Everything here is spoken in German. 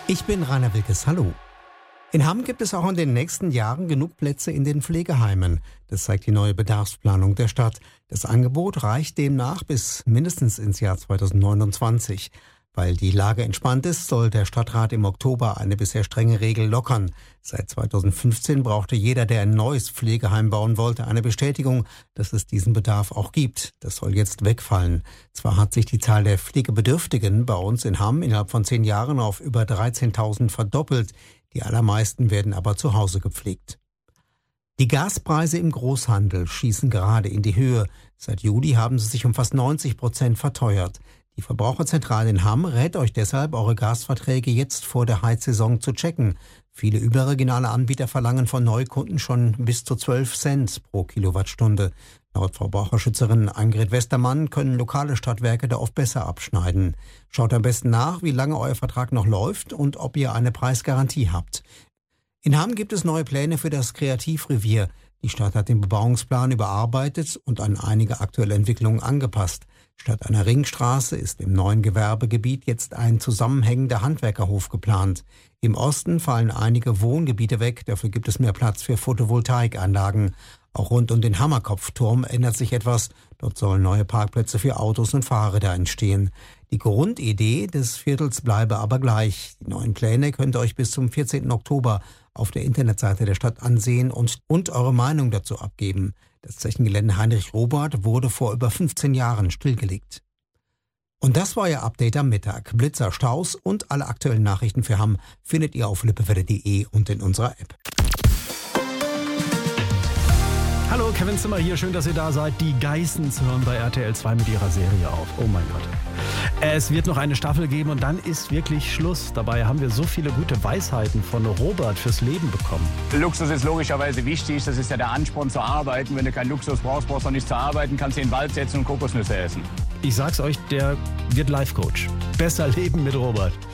Ich bin Rainer Wilkes, hallo. In Hamm gibt es auch in den nächsten Jahren genug Plätze in den Pflegeheimen. Das zeigt die neue Bedarfsplanung der Stadt. Das Angebot reicht demnach bis mindestens ins Jahr 2029. Weil die Lage entspannt ist, soll der Stadtrat im Oktober eine bisher strenge Regel lockern. Seit 2015 brauchte jeder, der ein neues Pflegeheim bauen wollte, eine Bestätigung, dass es diesen Bedarf auch gibt. Das soll jetzt wegfallen. Zwar hat sich die Zahl der Pflegebedürftigen bei uns in Hamm innerhalb von 10 Jahren auf über 13.000 verdoppelt. Die allermeisten werden aber zu Hause gepflegt. Die Gaspreise im Großhandel schießen gerade in die Höhe. Seit Juli haben sie sich um fast 90% verteuert. Die Verbraucherzentrale in Hamm rät euch deshalb, eure Gasverträge jetzt vor der Heizsaison zu checken. Viele überregionale Anbieter verlangen von Neukunden schon bis zu 12 Cent pro Kilowattstunde. Laut Verbraucherschützerin Ingrid Westermann können lokale Stadtwerke da oft besser abschneiden. Schaut am besten nach, wie lange euer Vertrag noch läuft und ob ihr eine Preisgarantie habt. In Hamm gibt es neue Pläne für das Kreativrevier. Die Stadt hat den Bebauungsplan überarbeitet und an einige aktuelle Entwicklungen angepasst. Statt einer Ringstraße ist im neuen Gewerbegebiet jetzt ein zusammenhängender Handwerkerhof geplant. Im Osten fallen einige Wohngebiete weg, dafür gibt es mehr Platz für Photovoltaikanlagen. Auch rund um den Hammerkopfturm ändert sich etwas. Dort sollen neue Parkplätze für Autos und Fahrräder entstehen. Die Grundidee des Viertels bleibe aber gleich. Die neuen Pläne könnt ihr euch bis zum 14. Oktober auf der Internetseite der Stadt ansehen und eure Meinung dazu abgeben. Das Zechengelände Heinrich Robert wurde vor über 15 Jahren stillgelegt. Und das war Ihr Update am Mittag. Blitzer, Staus und alle aktuellen Nachrichten für Hamm findet ihr auf lippewelle.de und in unserer App. Hallo, Kevin Zimmer hier. Schön, dass ihr da seid. Die Geissens hören bei RTL 2 mit ihrer Serie auf. Oh mein Gott. Es wird noch eine Staffel geben und dann ist wirklich Schluss. Dabei haben wir so viele gute Weisheiten von Robert fürs Leben bekommen. Luxus ist logischerweise wichtig. Das ist ja der Ansporn zu arbeiten. Wenn du keinen Luxus brauchst, brauchst du auch nicht zu arbeiten. Kannst du in den Wald setzen und Kokosnüsse essen. Ich sag's euch, der wird Life-Coach. Besser leben mit Robert.